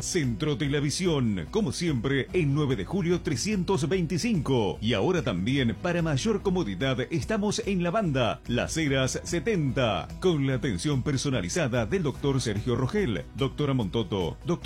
Centro de la Visión, como siempre, en 9 de julio 325. Y ahora también, para mayor comodidad, estamos en la banda Las Heras 70, con la atención personalizada del doctor Sergio Rogel, doctora Montoto, doctor